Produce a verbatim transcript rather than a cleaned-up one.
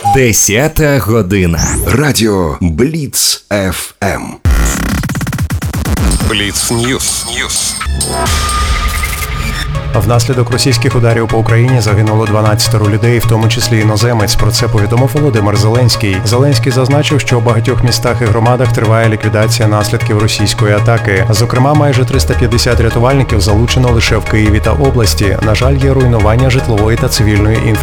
Десята година. Радіо Бліц еф ем. Бліц Ньюс. Ньюс. Внаслідок російських ударів по Україні загинуло дванадцятеро людей, в тому числі іноземець. Про це повідомив Володимир Зеленський. Зеленський зазначив, що у багатьох містах і громадах триває ліквідація наслідків російської атаки. Зокрема, майже триста п'ятдесят рятувальників залучено лише в Києві та області. На жаль, є руйнування житлової та цивільної інфраструктури.